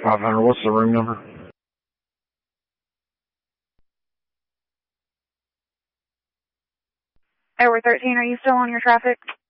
500, what's the room number? Over 13, are you still on your traffic?